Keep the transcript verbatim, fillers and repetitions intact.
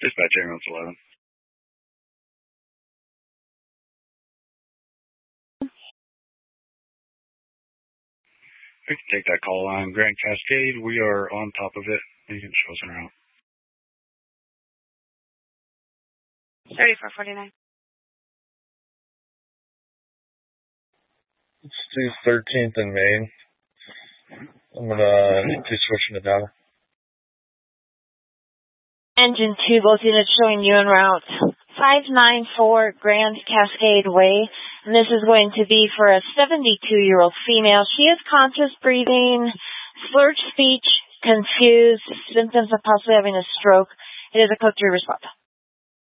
Dispatch ambulance eleven. We can take that call on Grand Cascade. We are on top of it. You can show us around. thirty-four forty-nine. It's two thirteenth in Maine. I'm gonna need to switch into data. Engine two, both units showing you en route. five nine four Grand Cascade Way. And this is going to be for a seventy-two-year-old female. She is conscious breathing, slurred speech, confused, symptoms of possibly having a stroke. It is a code three response.